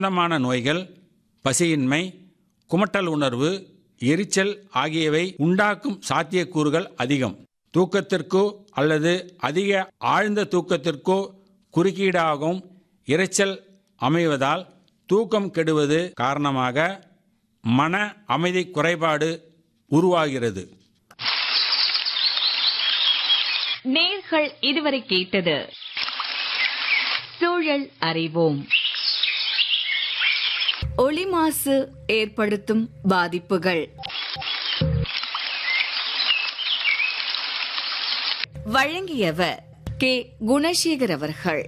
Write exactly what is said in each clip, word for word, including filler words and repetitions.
சம்பந்தமான நோய்கள், பசியின்மை, குமட்டல் உணர்வு, எரிச்சல் ஆகியவை உண்டாக்கும் சாத்தியக்கூறுகள் அதிகம். தூக்கத்திற்கோ அல்லது அதிக ஆழ்ந்த தூக்கத்திற்கோ குறுக்கீடாகவும் இரைச்சல் அமைவதால் தூக்கம் கெடுவது காரணமாக மன அமைதி குறைபாடு உருவாகிறது. நேர்கள் இதுவரை கேட்டது சூழல் அறிவோம். ஒளி மாசு ஏற்படுத்தும் பாதிப்புகள். வழங்கியவர் கே குணசேகர் அவர்கள்.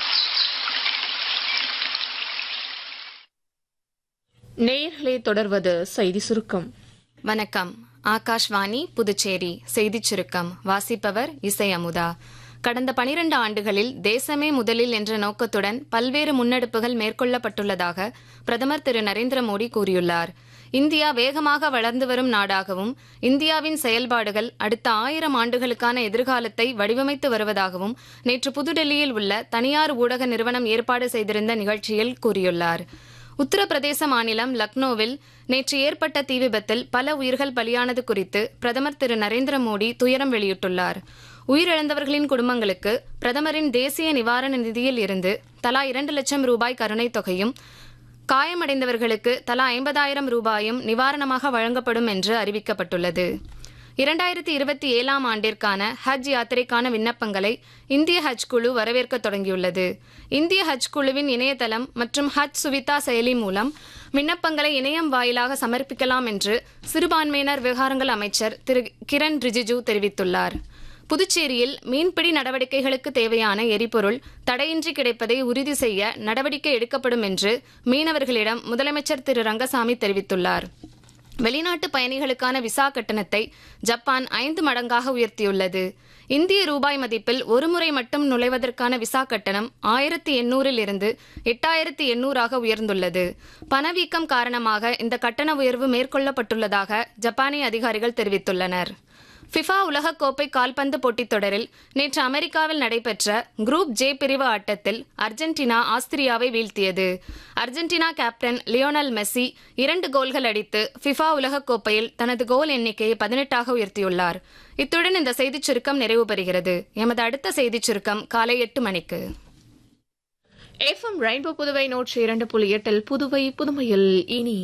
நேயர்களே, தொடர்வது செய்தி சுருக்கம். வணக்கம். ஆகாஷ்வாணி புதுச்சேரி செய்திச் சுருக்கம் வாசிப்பவர் இசை அமுதா. கடந்த பனிரண்டு ஆண்டுகளில் தேசமே முதலில் என்ற நோக்கத்துடன் பல்வேறு முன்னெடுப்புகள் மேற்கொள்ளப்பட்டுள்ளதாக பிரதமர் திரு நரேந்திர மோடி கூறியுள்ளார். இந்தியா வேகமாக வளர்ந்து வரும் நாடாகவும் இந்தியாவின் செயல்பாடுகள் அடுத்த ஆயிரம் ஆண்டுகளுக்கான எதிர்காலத்தை வடிவமைத்து வருவதாகவும் நேற்று புதுடெல்லியில் உள்ள தனியார் ஊடக நிறுவனம் ஏற்பாடு செய்திருந்த நிகழ்ச்சியில் கூறியுள்ளார். உத்தரப்பிரதேச மாநிலம் லக்னோவில் நேற்று ஏற்பட்ட தீ விபத்தில் பல உயிர்கள் பலியானது குறித்து பிரதமர் திரு நரேந்திர மோடி துயரம் வெளியிட்டுள்ளார். உயிரிழந்தவர்களின் குடும்பங்களுக்கு பிரதமரின் தேசிய நிவாரண நிதியில் இருந்து தலா இரண்டு லட்சம் ரூபாய் கருணைத் தொகையும், காயமடைந்தவர்களுக்கு தலா ஐம்பதாயிரம் ரூபாயும் நிவாரணமாக வழங்கப்படும் என்று அறிவிக்கப்பட்டுள்ளது. இரண்டாயிரத்தி இருபத்தி ஏழாம் ஆண்டிற்கான ஹஜ் யாத்திரைக்கான விண்ணப்பங்களை இந்திய ஹஜ் குழு வரவேற்க தொடங்கியுள்ளது. இந்திய ஹஜ் குழுவின் இணையதளம் மற்றும் ஹஜ் சுவிதா செயலி மூலம் விண்ணப்பங்களை இணையம் வாயிலாக சமர்ப்பிக்கலாம் என்று சிறுபான்மையினர் விவகாரங்கள் அமைச்சர் திரு கிரண் ரிஜிஜு தெரிவித்துள்ளார். புதுச்சேரியில் மீன்பிடி நடவடிக்கைகளுக்கு தேவையான எரிபொருள் தடையின்றி கிடைப்பதை உறுதி செய்ய நடவடிக்கை எடுக்கப்படும் என்று மீனவர்களிடம் முதலமைச்சர் திரு ரங்கசாமி தெரிவித்துள்ளார். வெளிநாட்டு பயணிகளுக்கான விசா கட்டணத்தை ஜப்பான் ஐந்து மடங்காக உயர்த்தியுள்ளது. இந்திய ரூபாய் மதிப்பில் ஒருமுறை மட்டும் நுழைவதற்கான விசா கட்டணம் ஆயிரத்தி எண்ணூறில் இருந்து எட்டாயிரத்தி எண்ணூறாக உயர்ந்துள்ளது. பணவீக்கம் காரணமாக இந்த கட்டண உயர்வு மேற்கொள்ளப்பட்டுள்ளதாக ஜப்பானிய அதிகாரிகள் தெரிவித்துள்ளனர். ஃபிஃபா உலகக்கோப்பை கால்பந்து போட்டித் தொடரில் நேற்று அமெரிக்காவில் நடைபெற்ற குரூப் ஜே பிரிவு ஆட்டத்தில் அர்ஜென்டினா ஆஸ்திரியாவை வீழ்த்தியது. அர்ஜென்டினா கேப்டன் லியோனல் மெஸ்ஸி இரண்டு கோல்கள் அடித்து ஃபிஃபா உலகக்கோப்பையில் தனது கோல் எண்ணிக்கையை பதினெட்டாக உயர்த்தியுள்ளார். இத்துடன் இந்த செய்திச் சுருக்கம் நிறைவு பெறுகிறது. எமது அடுத்த செய்திச் சுருக்கம் காலை எட்டு மணிக்கு. எஃப்எம் ரெயின்போ புதுவை நூற்றி இரண்டு புள்ளி எட்டில் புதுவை புதுமையில் இனி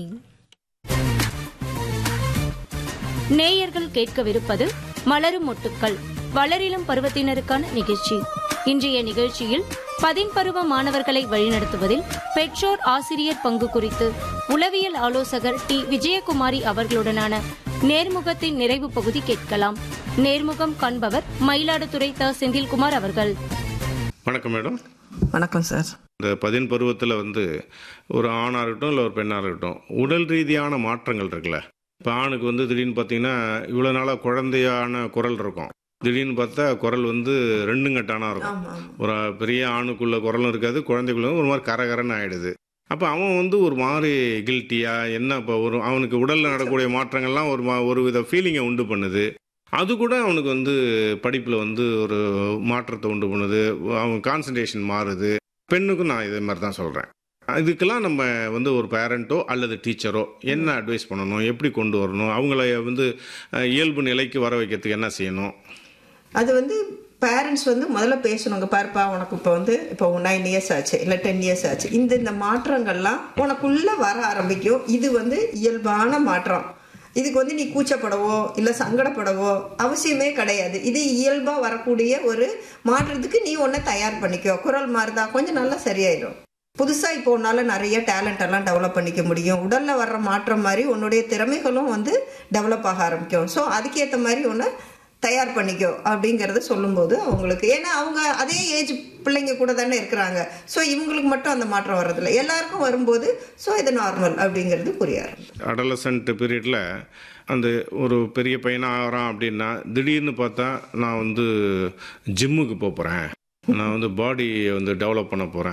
நேயர்கள் கேட்கவிருப்பது மலரும் மொட்டுக்கள், வளரிளம் பருவத்தினருக்கான நிகழ்ச்சி. இன்றைய நிகழ்ச்சியில் பதின் பருவ மாணவர்களை வழிநடத்துவதில் பெற்றோர் ஆசிரியர் பங்கு குறித்து உளவியல் ஆலோசகர் டி விஜயகுமாரி அவர்களுடனான நேர்முகத்தின் நிறைவு பகுதி கேட்கலாம். நேர்முகம் காண்பவர் மயிலாடுதுறை த செந்தில்குமார் அவர்கள். வணக்கம் மேடம். வணக்கம் சார். இந்த பதின் பருவத்தில் வந்து ஒரு ஆணாக இருக்கட்டும் இல்லை ஒரு பெண்ணாக இருக்கட்டும், உடல் ரீதியான மாற்றங்கள் இருக்குல்ல. இப்போ ஆணுக்கு வந்து திடீர்னு பார்த்தீங்கன்னா இவ்வளோ நாளாக குழந்தையான குரல் இருக்கும், திடீர்னு பார்த்தா குரல் வந்து ரெண்டும் கட்டானா இருக்கும். ஒரு பெரிய ஆணுக்குள்ள குரலும் இருக்காது, குழந்தைக்குள்ள ஒரு மாதிரி கரகரன்னு ஆகிடுது. அப்போ அவன் வந்து ஒரு மாதிரி கில்ட்டியாக என்ன இப்போ ஒரு அவனுக்கு உடலில் நடக்கக்கூடிய மாற்றங்கள்லாம் ஒரு மா ஒரு வித ஃபீலிங்கை உண்டு பண்ணுது. அது கூட அவனுக்கு வந்து படிப்பில் வந்து ஒரு மாற்றத்தை உண்டு பண்ணுது, அவன் கான்சன்ட்ரேஷன் மாறுது. பெண்ணுக்கும் நான் இதே மாதிரி தான் சொல்கிறேன். இதுக்கெல்லாம் நம்ம வந்து ஒரு பேரண்ட்டோ அல்லது டீச்சரோ என்ன அட்வைஸ் பண்ணணும், எப்படி கொண்டு வரணும், அவங்கள வந்து இயல்பு நிலைக்கு வர வைக்கிறதுக்கு என்ன செய்யணும்? அது வந்து பேரண்ட்ஸ் வந்து முதல்ல பேசணுங்க. பாருப்பா, உனக்கு இப்போ வந்து இப்போ நைன் இயர்ஸ் ஆச்சு இல்லை டென் இயர்ஸ் ஆச்சு, இந்த இந்த மாற்றங்கள்லாம் உனக்குள்ளே வர ஆரம்பிக்கும். இது வந்து இயல்பான மாற்றம். இதுக்கு வந்து நீ கூச்சப்படவோ இல்லை சங்கடப்படவோ அவசியமே கிடையாது. இது இயல்பாக வரக்கூடிய ஒரு மாற்றத்துக்கு நீ ஒன்றை தயார் பண்ணிக்கோ. குரல் மாறுதா, கொஞ்சம் நல்லா சரியாயிடும். புதுசாக இப்போ உன்னால் நிறைய டேலண்ட் எல்லாம் டெவலப் பண்ணிக்க முடியும். உடலில் வர்ற மாற்றம் மாதிரி உன்னுடைய திறமைகளும் வந்து டெவலப் ஆக ஆரம்பிக்கும். ஸோ அதுக்கேற்ற மாதிரி ஒன்று தயார் பண்ணிக்கோ அப்படிங்கிறத சொல்லும்போது அவங்களுக்கு, ஏன்னா அவங்க அதே ஏஜ் பிள்ளைங்க கூட தானே இருக்கிறாங்க. ஸோ இவங்களுக்கு மட்டும் அந்த மாற்றம் வர்றதில்ல, எல்லாருக்கும் வரும்போது ஸோ இது நார்மல் அப்படிங்கிறது புரிய ஆரம்பிக்கும். அடலசன்ட் பீரியடில் அந்த ஒரு பெரிய பையனாக ஆகிறான் அப்படின்னா திடீர்னு பார்த்தா நான் வந்து ஜிம்முக்கு போக போகிறேன், நான் வந்து பாடியை வந்து டெவலப் பண்ண போகிறேன்,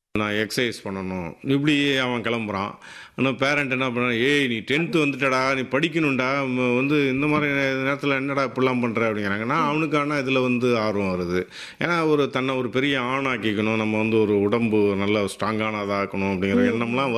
நான் எக்ஸசைஸ் பண்ணணும், இப்படி அவன் கிளம்புறான். ஆனால் பேரண்ட் என்ன பண்ணுறான், ஏய் நீ டென்த்து வந்துட்டடா, நீ படிக்கணும்டா, ம- வந்து இந்த மாதிரி நேரத்தில் என்னடா இப்படிலாம் பண்ணுற அப்படிங்கிறாங்கன்னா அவனுக்கான இதில் வந்து ஆர்வம் வருது. ஏன்னா ஒரு தன்னை ஒரு பெரிய ஆணாக்கிக்கணும், நம்ம வந்து ஒரு உடம்பு நல்ல ஸ்ட்ராங்கானதாக்கணும் அப்படிங்கிற எண்ணம்லாம்